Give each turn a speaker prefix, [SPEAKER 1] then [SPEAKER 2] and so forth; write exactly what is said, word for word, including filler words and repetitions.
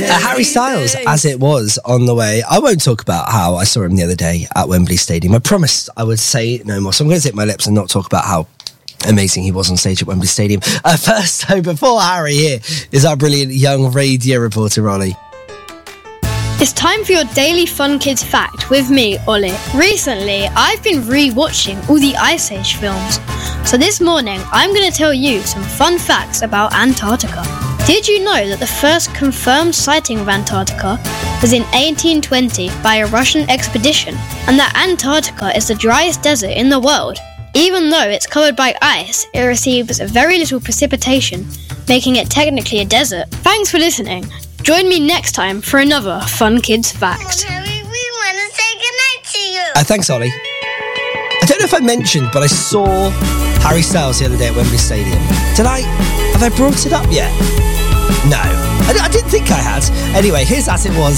[SPEAKER 1] Uh, Harry Styles, as it was on the way. I won't talk about how I saw him the other day at Wembley Stadium. I promised I would say no more, so I'm going to zip my lips and not talk about how amazing he was on stage at Wembley Stadium. Uh, first, though, before Harry, here is our brilliant young radio reporter, Ollie.
[SPEAKER 2] It's time for your daily Fun Kids fact with me, Ollie. Recently, I've been re-watching all the Ice Age films. So this morning, I'm going to tell you some fun facts about Antarctica. Did you know that the first confirmed sighting of Antarctica was in eighteen twenty by a Russian expedition, and that Antarctica is the driest desert in the world? Even though it's covered by ice, it receives very little precipitation, making it technically a desert. Thanks for listening. Join me next time for another Fun Kids fact.
[SPEAKER 3] Oh, Harry, we want to say goodnight to you.
[SPEAKER 1] Uh, thanks, Ollie. I don't know if I mentioned, but I saw Harry Styles the other day at Wembley Stadium. Did I? Have I brought it up yet? No. I, I didn't think I had. Anyway, here's As It Was.